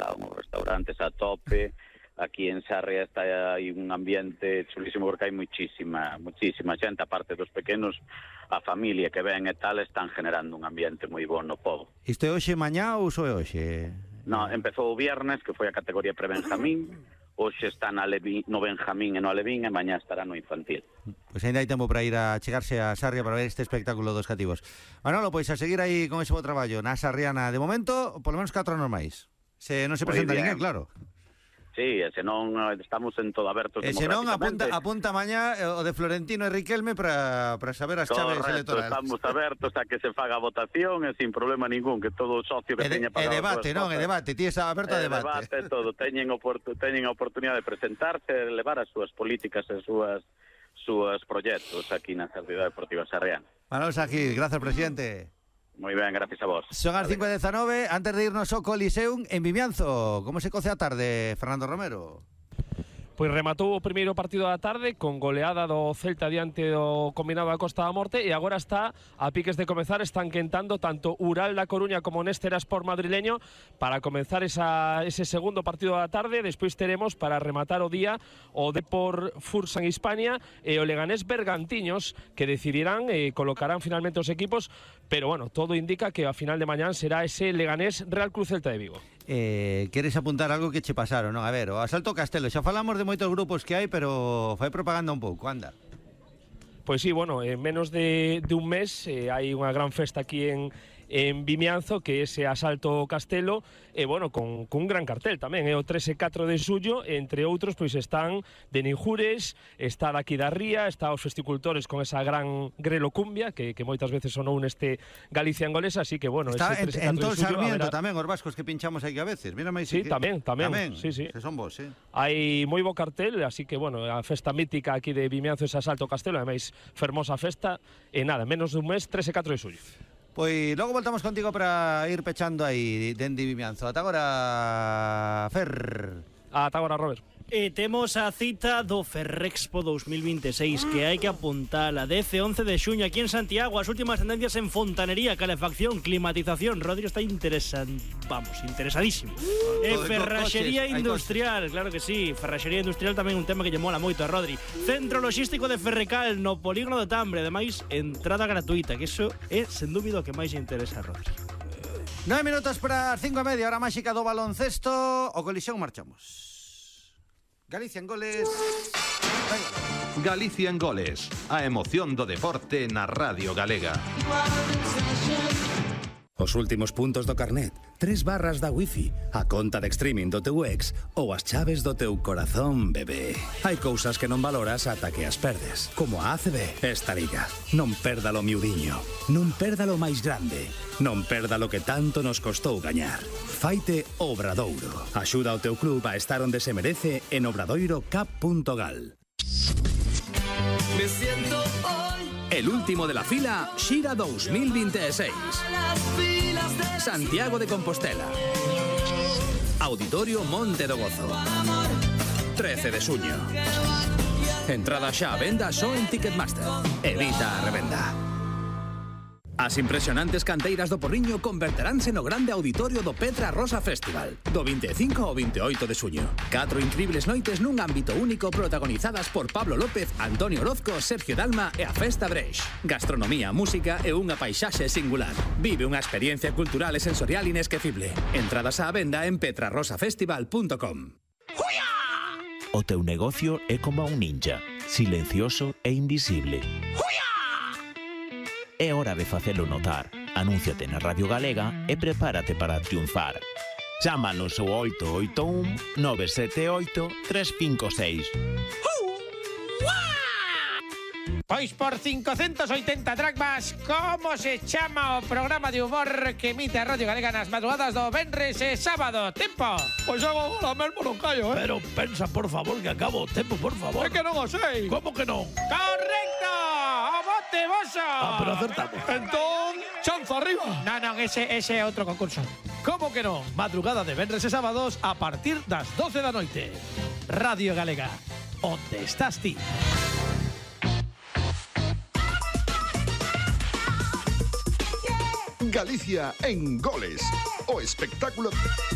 os restaurantes a tope. Aquí en Sarria hai un ambiente chulísimo porque hai muchísima xente, aparte dos pequenos, a familia que ven e tal, están generando un ambiente moi bon no pobo. Isto é hoxe mañá ou só é hoxe? No, empezou o viernes, que foi a categoría pre-Benjamín, hoxe está no Benjamín e no Alevín, e mañá estará no infantil. Pois ainda hai tempo para ir a chegarse a Sarria para ver este espectáculo dos cativos. Manolo, pois a seguir aí con ese bo traballo na Sarriana de momento, polo menos 4 anos máis. Se non se presenta ninguén, claro. Sí, e senón estamos en todo abertos E democráticamente. senón apunta mañá o de Florentino e Riquelme para saber as chaves electorales. Estamos abertos a que se faga a votación e sin problema ningún, que todo socio que teña pagado... E debate, non? E debate, ti está aberto a debate. Debate, todo. Teñen a oportunidade de presentarse e levar as súas políticas e súas proxectos aquí na Sociedade Deportiva Sarriana. Manolo Sajid, gracias, presidente. Moi ben, gracias a vos. Son as 5:19, antes de irnos ao Coliseum en Vimianzo. Como se coce a tarde, Fernando Romero? Pois rematou o primeiro partido da tarde con goleada do Celta diante do combinado da Costa da Morte e agora está a piques de comezar, están quentando tanto Ural da Coruña como Néstor Sport madrileño para comenzar ese segundo partido da tarde. Despois teremos para rematar o día o Depor Fursan Hispania e o Leganés Bergantiños, que decidirán e colocarán finalmente os equipos, pero bueno, todo indica que a final de mañán será ese Leganés Real Cruz Celta de Vigo. Queres apuntar algo que che pasaron, non? A ver, o Asalto Castelo, xa falamos de moitos grupos que hai, pero fai propaganda un pouco, anda. Pois sí, bueno, en menos de un mes hai unha gran festa aquí en Vimianzo, que é ese Asalto Castelo, e bueno, con un gran cartel tamén, é o 3 e 4 de xullo, entre outros, pois están de Ninjures, está daqui da Ría, está os festicultores con esa gran grelocumbia, que moitas veces sonou neste Galicia Angolesa, así que bueno, está ese 3 e 4 en todo de xullo... Sarmiento tamén, os vascos que pinchamos aquí a veces, mírame sí, tamén, sí. Que son vos, Hai moi bo cartel, así que bueno, a festa mítica aquí de Vimianzo, ese Asalto Castelo, ademais fermosa festa, e nada, menos de un mes, 3 e 4 de xullo. Pois logo voltamos contigo para ir pechando aí dende Vimianzo. Ata agora, Fer. Ata agora, Robert. E temos a cita do Ferrexpo 2026 que hai que apuntala 10 e 11 de xuño aquí en Santiago. As últimas tendencias en fontanería, calefacción, climatización. Rodri está interesadísimo. E ferraxería industrial, claro que sí. Ferraxería industrial tamén un tema que lle mola moito a Rodri. Centro logístico de Ferrecal no polígono de Tambre. Ademais, entrada gratuita, que iso é sen dúbido o que máis interesa a Rodri. 9 minutos para as 5:30, hora máxica do baloncesto. O Colisión marchamos. Galicia en goles. Galicia en goles, a emoción do deporte na Radio Galega. Os últimos puntos do carnet, 3 barras da wifi, a conta de streaming do teu ex ou as chaves do teu corazón, bebé. Hai cousas que non valoras ata que as perdes, como a ACB. Esta liga, non perdalo miudiño, non perdalo máis grande, non perdalo que tanto nos costou gañar. Faite Obradoiro. Axuda ao teu club a estar onde se merece en obradoirocap.gal. Me siento hoy El último de la fila, Xira 2026. Santiago de Compostela. Auditorio Monte do Gozo. 13 de xuño. Entrada xa a venda só en Ticketmaster. Evita a revenda. As impresionantes canteiras do Porriño converteránse no grande auditorio do Petra Rosa Festival, do 25 ao 28 de xuño. 4 incribles noites nun ámbito único protagonizadas por Pablo López, Antonio Orozco, Sergio Dalma e a Festa Breix. Gastronomía, música e unha paisaxe singular. Vive unha experiencia cultural e sensorial inesquecible. Entradas á venda en petrarrosafestival.com. O teu negocio é como un ninja, silencioso e invisible. É hora de facelo notar. Anúnciate na Radio Galega e prepárate para triunfar. Chámanos ao 881 978 356. Pois por 580 dracmas, como se chama o programa de humor que emite a Radio Galega nas madrugadas do venres e sábado? Tempo! Pois agora mesmo non callo, Pero pensa, por favor, que acabo o tempo, por favor. É que non o sei. Como que non? Correcto! O bote voso! Pero acertamos. Entón, chanza arriba. Non, ese é outro concurso. Como que non? Madrugada de venres e sábados a partir das 12 da noite. Radio Galega, onde estás ti? Galicia en goles, o espectáculo